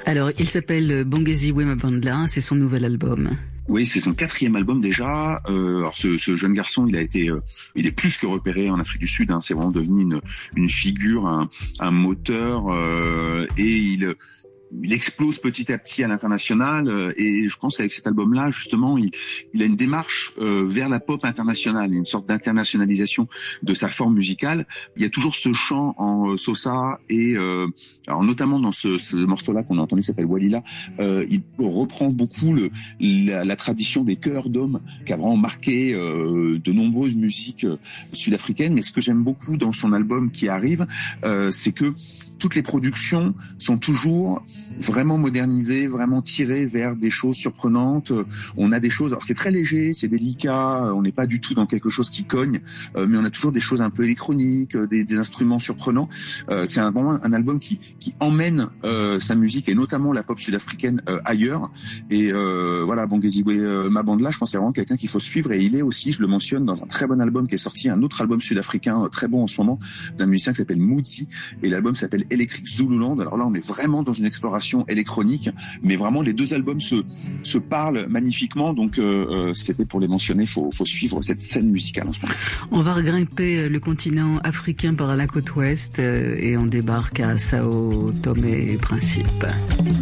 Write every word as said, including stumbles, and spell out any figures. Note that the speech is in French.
Alors, il s'appelle Bongeziwe Mabandla, c'est son nouvel album. Oui, c'est son quatrième album déjà. Euh, alors ce, ce jeune garçon, il a été, euh, il est plus que repéré en Afrique du Sud. Hein, c'est vraiment devenu une, une figure, un, un moteur, euh, et il, il explose petit à petit à l'international. Euh, et je pense qu'avec cet album-là, justement, il, il a une démarche euh, vers la pop internationale, une sorte d'internationalisation de sa forme musicale. Il y a toujours ce chant en euh, Sosa et, euh, alors notamment dans ce, ce morceau-là qu'on a entendu qui s'appelle Walila, euh, il reprend beaucoup le, la, la tradition des chœurs d'hommes qui a vraiment marqué euh, de nombreuses musiques euh, sud-africaines. Mais ce que j'aime beaucoup dans son album qui arrive, euh, c'est que toutes les productions sont toujours vraiment modernisées, vraiment tirées vers des choses surprenantes. On a des choses, alors c'est très léger, c'est délicat, on n'est pas du tout dans quelque chose qui cogne, euh, mais on a toujours des choses un peu électroniques, des, des instruments surprenants. Euh, c'est un, vraiment un album qui, qui emmène euh, sa musique et notamment la pop sud-africaine euh, ailleurs. Et euh, voilà, Bongeziwe euh, Mabandla, je pense que c'est vraiment quelqu'un qu'il faut suivre, et il est aussi, je le mentionne, dans un très bon album qui est sorti, un autre album sud-africain euh, très bon en ce moment, d'un musicien qui s'appelle Moodzi, et l'album s'appelle Electric Zululand. Alors là, on est vraiment dans une exploration électronique, mais vraiment les deux albums se se parlent magnifiquement. Donc euh, c'était pour les mentionner. Faut faut suivre cette scène musicale en ce moment. On va regrimper le continent africain par la côte ouest et on débarque à Sao Tomé et Principe.